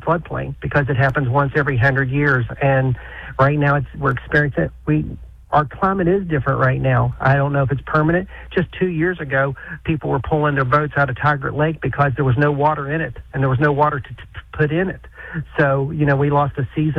floodplain because it happens once every 100 years. And right now we're experiencing it. Our climate is different right now. I don't know if it's permanent. Just 2 years ago, people were pulling their boats out of Tigert Lake because there was no water in it, and there was no water to put in it. So, we lost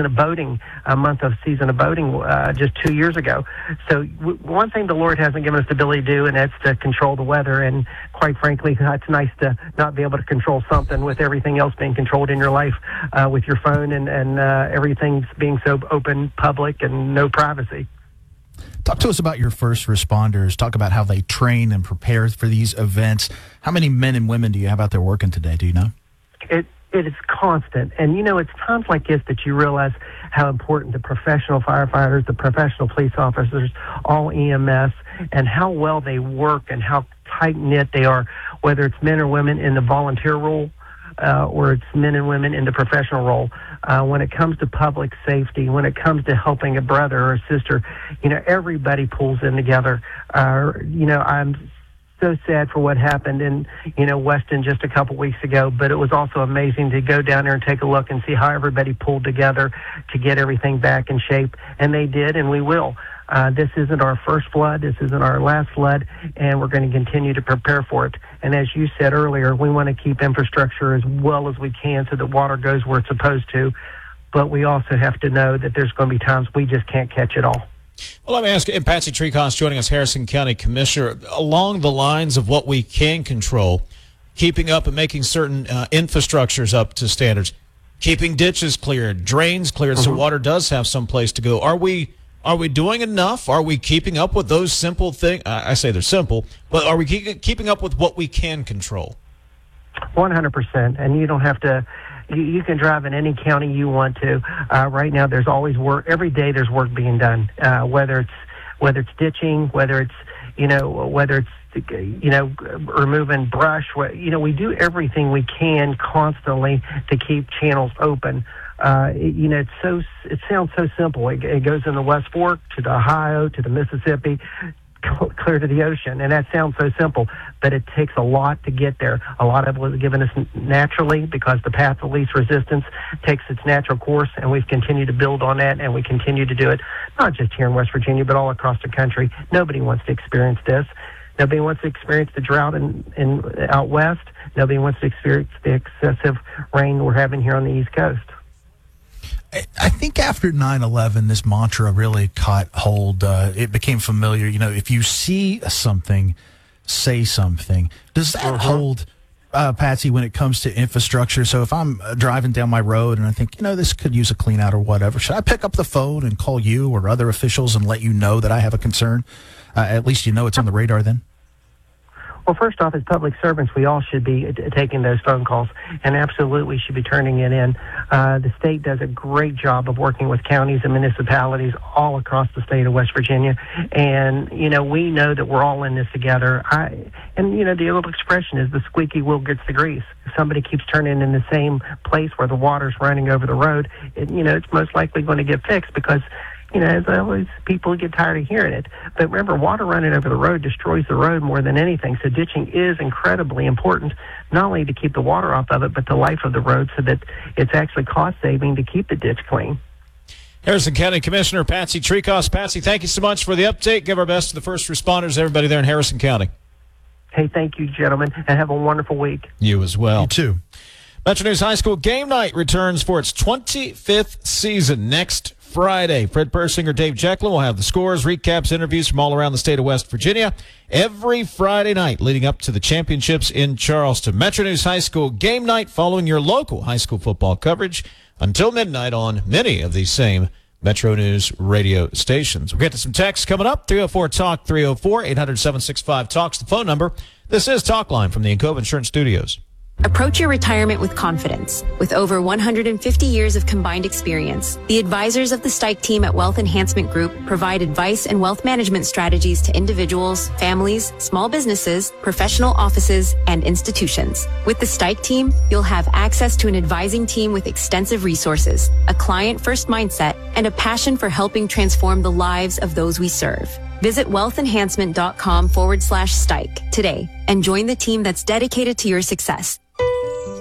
a month of season of boating just 2 years ago. So one thing the Lord hasn't given us the ability to do, and that's to control the weather. And quite frankly, it's nice to not be able to control something with everything else being controlled in your life with your phone and everything's being so open, public, and no privacy. Talk to us about your first responders. Talk about how they train and prepare for these events. How many men and women do you have out there working today? Do you know? It is constant. And, it's times like this that you realize how important the professional firefighters, the professional police officers, all EMS, and how well they work and how tight-knit they are, whether it's men or women in the volunteer role or it's men and women in the professional role. When it comes to public safety, when it comes to helping a brother or a sister, everybody pulls in together. I'm so sad for what happened in, Weston just a couple weeks ago, but it was also amazing to go down there and take a look and see how everybody pulled together to get everything back in shape. And they did, and we will. This isn't our first flood. This isn't our last flood, and we're going to continue to prepare for it. And as you said earlier, we want to keep infrastructure as well as we can so that water goes where it's supposed to. But we also have to know that there's going to be times we just can't catch it all. Well, let me ask you, and Patsy Trecost joining us, Harrison County Commissioner, along the lines of what we can control, keeping up and making certain infrastructures up to standards, keeping ditches cleared, drains cleared, so water does have some place to go. Are we doing enough? Are we keeping up with those simple things? I say they're simple, but are we keeping up with what we can control? 100%, and you don't have to. You can drive in any county you want to. Right now, there's always work. Every day, there's work being done. Whether it's ditching, whether it's removing brush. We do everything we can constantly to keep channels open. It sounds so simple. It goes in the West Fork to the Ohio to the Mississippi, clear to the ocean, and that sounds so simple, but it takes a lot to get there. A lot of it was given us naturally because the path of least resistance takes its natural course, and we've continued to build on that, and we continue to do it, not just here in West Virginia, but all across the country. Nobody wants to experience this. Nobody wants to experience the drought in out west. Nobody wants to experience the excessive rain we're having here on the East Coast. I think after 9/11, this mantra really caught hold. It became familiar. If you see something, say something. Does that hold, Patsy, when it comes to infrastructure? So if I'm driving down my road and I think, this could use a clean out or whatever, should I pick up the phone and call you or other officials and let you know that I have a concern? At least it's on the radar then? Well, first off, as public servants, we all should be taking those phone calls and absolutely should be turning it in. The state does a great job of working with counties and municipalities all across the state of West Virginia. And, we know that we're all in this together. The old expression is the squeaky wheel gets the grease. If somebody keeps turning in the same place where the water's running over the road, it's most likely going to get fixed because as always, people get tired of hearing it. But remember, water running over the road destroys the road more than anything. So ditching is incredibly important, not only to keep the water off of it, but the life of the road so that it's actually cost-saving to keep the ditch clean. Harrison County Commissioner Patsy Trecost. Patsy, thank you so much for the update. Give our best to the first responders, everybody there in Harrison County. Hey, thank you, gentlemen, and have a wonderful week. You as well. You too. Metro News High School Game Night returns for its 25th season next Friday. Fred Persinger, Dave Jecklin will have the scores, recaps, interviews from all around the state of West Virginia every Friday night leading up to the championships in Charleston. Metro News High School Game Night following your local high school football coverage until midnight on many of these same Metro News radio stations. We'll get to some texts coming up. 304-TALK, 304-800-765-TALK's the phone number. This is Talk Line from the Encova Insurance Studios. Approach your retirement with confidence. With over 150 years of combined experience, the advisors of the Stike team at Wealth Enhancement Group provide advice and wealth management strategies to individuals, families, small businesses, professional offices, and institutions. With the Stike team, you'll have access to an advising team with extensive resources, a client-first mindset, and a passion for helping transform the lives of those we serve. Visit wealthenhancement.com/Stike today and join the team that's dedicated to your success.